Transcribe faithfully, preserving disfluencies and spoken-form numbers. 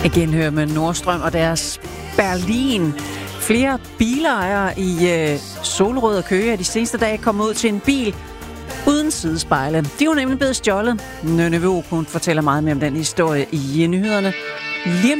Igen hører med Nordstrøm og deres Berlin. Flere bilejere i øh, Solrød og Køge er de seneste dage kommet ud til en bil uden sidespejle. De var nemlig blevet stjålet. Nønne Våg, hun fortæller meget mere om den historie i nyhederne lige